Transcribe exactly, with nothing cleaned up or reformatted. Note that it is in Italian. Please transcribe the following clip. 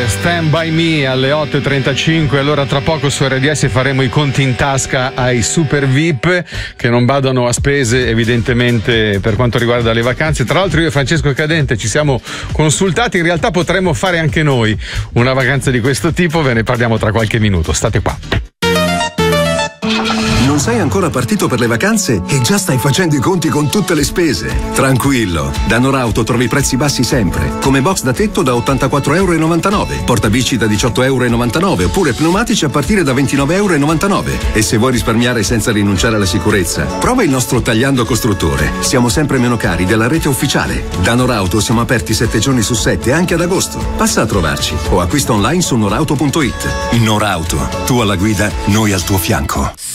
Stand By Me alle otto e trentacinque. Allora tra poco su R D S faremo i conti in tasca ai super V I P che non badano a spese evidentemente per quanto riguarda le vacanze. Tra l'altro io e Francesco Cadente ci siamo consultati, in realtà potremmo fare anche noi una vacanza di questo tipo, ve ne parliamo tra qualche minuto, state qua. Non sei ancora partito per le vacanze e già stai facendo i conti con tutte le spese? Tranquillo, da Norauto trovi prezzi bassi sempre, come box da tetto da ottantaquattro virgola novantanove euro, portabici da diciotto virgola novantanove euro oppure pneumatici a partire da ventinove virgola novantanove euro. E se vuoi risparmiare senza rinunciare alla sicurezza, prova il nostro Tagliando Costruttore. Siamo sempre meno cari della rete ufficiale. Da Norauto siamo aperti sette giorni su sette anche ad agosto. Passa a trovarci o acquista online su norauto punto it. Norauto, tu alla guida, noi al tuo fianco.